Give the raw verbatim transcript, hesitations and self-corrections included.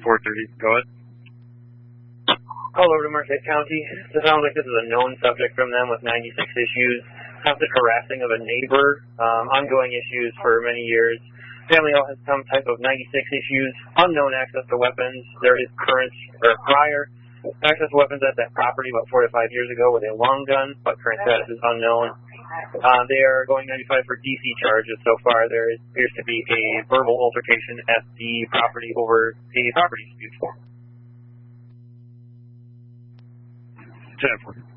four thirty, go ahead. All over to Marquette County. It sounds like this is a known subject from them with ninety-six issues. Constant harassing of a neighbor, um, ongoing issues for many years. Family has some type of ninety-six issues, unknown access to weapons. There is current or prior access to weapons at that property about four to five years ago with a long gun, but current status is unknown. Uh, they are going ninety-five for D C charges so far. There is, appears to be a verbal altercation at the property over a property dispute. Jennifer.